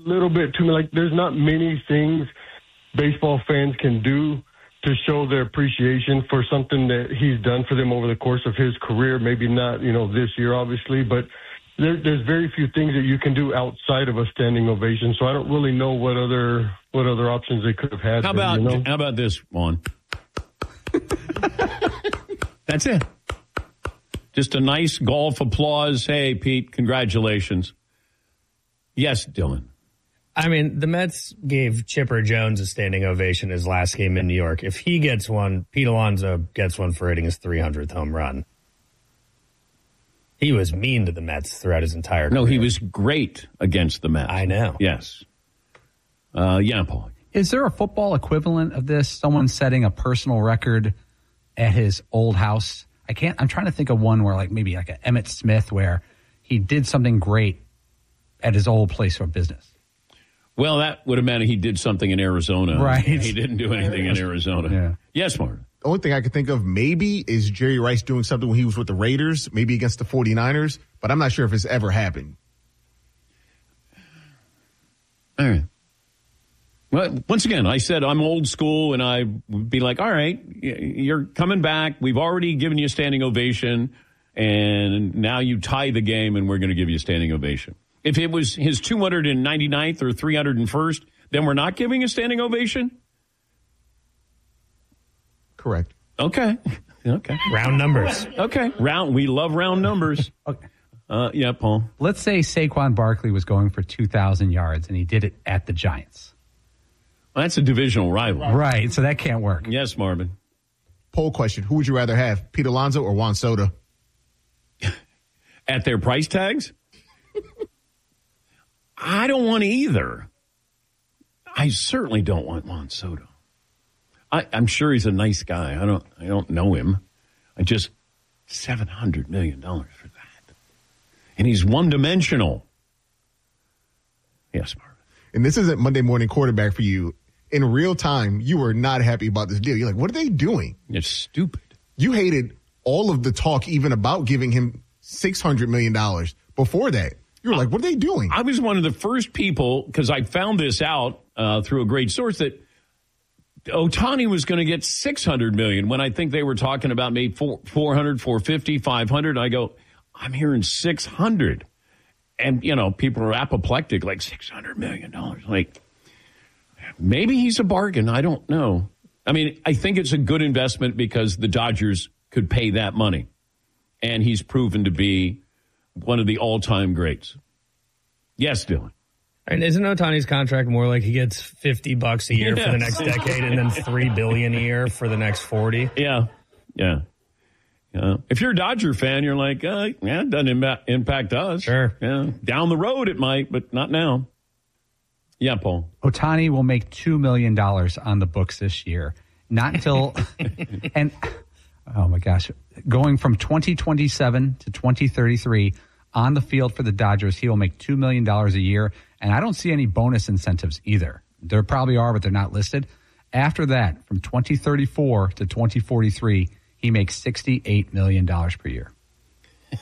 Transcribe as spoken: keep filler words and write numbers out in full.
little bit too like there's not many things baseball fans can do to show their appreciation for something that he's done for them over the course of his career. Maybe not, you know, this year, obviously, but there, there's very few things that you can do outside of a standing ovation. So I don't really know what other what other options they could have had. How there, about you know? how about this, Juan? That's it. Just a nice golf applause. Hey, Pete, congratulations. Yes, Dylan. I mean, the Mets gave Chipper Jones a standing ovation his last game in New York. If he gets one, Pete Alonso gets one for hitting his three hundredth home run. He was mean to the Mets throughout his entire career. No, he was great against the Mets. I know. Yes. Uh, yeah, Paul. Is there a football equivalent of this? Someone setting a personal record at his old house? I can't. I'm trying to think of one where, like, maybe like a Emmitt Smith, where he did something great at his old place of business. Well, that would have meant he did something in Arizona. Right. He didn't do anything in Arizona. Yeah. Yes, Martin. The only thing I could think of maybe is Jerry Rice doing something when he was with the Raiders, maybe against the forty-niners, but I'm not sure if it's ever happened. All right. Well, once again, I said I'm old school, and I would be like, all right, you're coming back. We've already given you a standing ovation, and now you tie the game, and we're going to give you a standing ovation. If it was his two hundred ninety-ninth or three hundred first, then we're not giving a standing ovation? Correct. Okay. Okay. Round numbers. Okay. Round. We love round numbers. Okay. Uh, yeah, Paul. Let's say Saquon Barkley was going for two thousand yards, and he did it at the Giants. Well, that's a divisional rival. Right, so that can't work. Yes, Marvin. Poll question. Who would you rather have, Pete Alonso or Juan Soto? At their price tags? I don't want either. I certainly don't want Juan Soto. I, I'm sure he's a nice guy. I don't I don't know him. I just seven hundred million dollars for that. And he's one-dimensional. Yes, Marvin. And this isn't Monday morning quarterback for you. In real time, you were not happy about this deal. You're like, what are they doing? It's stupid. You hated all of the talk even about giving him six hundred million dollars before that. You were like, what are they doing? I was one of the first people, because I found this out uh, through a great source, that Ohtani was going to get six hundred million dollars when I think they were talking about maybe four hundred, four fifty, five hundred. I go, I'm hearing six hundred. And, you know, people are apoplectic, like six hundred million dollars. Like, maybe he's a bargain. I don't know. I mean, I think it's a good investment because the Dodgers could pay that money. And he's proven to be one of the all-time greats. Yes, Dylan. And isn't Ohtani's contract more like he gets fifty bucks a year yes. for the next decade and then three billion dollars a year for the next forty? Yeah, yeah. Yeah. If you're a Dodger fan, you're like, uh, yeah, it doesn't Im- impact us. Sure. Yeah. Down the road it might, but not now. Yeah, Paul. Ohtani will make two million dollars on the books this year. Not until – and oh, my gosh. Going from twenty twenty-seven to twenty thirty-three on the field for the Dodgers, he will make two million dollars a year. And I don't see any bonus incentives either. There probably are, but they're not listed. After that, from twenty thirty-four to twenty forty-three, he makes sixty-eight million dollars per year.